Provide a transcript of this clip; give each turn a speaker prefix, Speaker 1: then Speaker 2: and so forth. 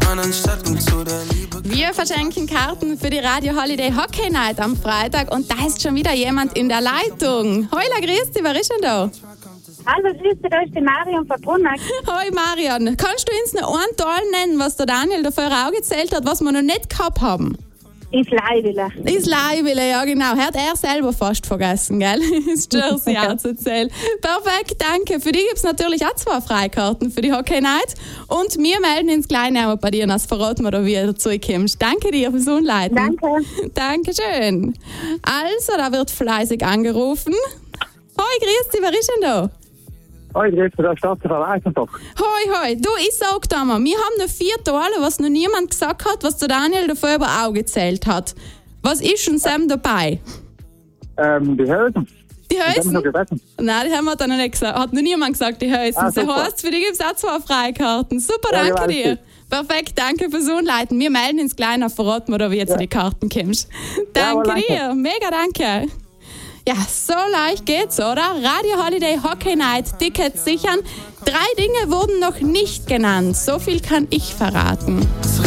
Speaker 1: Wir verschenken Karten für die Radio Holiday Hockey Night am Freitag und da ist schon wieder jemand in der Leitung. Hola, grüß dich, wer ist denn da?
Speaker 2: Hallo, grüß dich, da ist die Marion von Brunnack.
Speaker 1: Hoi Marion, kannst du uns noch einen Teil nennen, was der Daniel da vorher auch gezählt hat, was wir noch nicht gehabt haben?
Speaker 2: Ist Leihwille.
Speaker 1: Ist Leihwille, ja genau. Hat er selber fast vergessen, gell? Ist Jersey auch zu zählen. Perfekt, danke. Für dich gibt es natürlich auch 2 Freikarten für die Hockey Night. Und wir melden uns gleich noch bei dir, das verraten wir da, wie du dazu kommst. Danke dir fürs Umleiten.
Speaker 2: Danke.
Speaker 1: Dankeschön. Also, da wird fleißig angerufen. Hoi, grüß dich, wer ist denn da?
Speaker 3: Hoi, grüß dich, da ist der Frau Eisenbach.
Speaker 1: Hoi. Du, ich sag dir mal, wir haben noch 4 Teile, was noch niemand gesagt hat, was der Daniel davor aber auch gezählt hat. Was ist denn Sam dabei?
Speaker 3: Die Hülsen.
Speaker 1: Die Hülsen?
Speaker 3: Nein,
Speaker 1: Nein, die haben wir dann noch nicht gesagt. Hat noch niemand gesagt, die Hülsen. Das heisst, für dich gibt es auch 2 Freikarten. Super,
Speaker 3: Ja,
Speaker 1: danke dir. Perfekt, danke fürs Umleiten. Wir melden uns gleich noch, verraten wir da, wie jetzt die Karten kommst. Danke dir, mega danke. Ja, so leicht geht's, oder? Radio Holiday Hockey Night, Tickets sichern. 3 Dinge wurden noch nicht genannt. So viel kann ich verraten.